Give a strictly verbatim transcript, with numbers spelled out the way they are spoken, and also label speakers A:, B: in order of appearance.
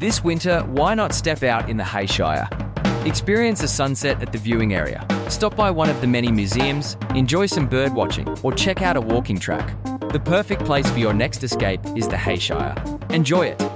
A: This winter, why not step out in the Hayshire? Experience a sunset at the viewing area. Stop by one of the many museums, enjoy some bird watching, or check out a walking track. The perfect place for your next escape is the Hayshire. Enjoy it.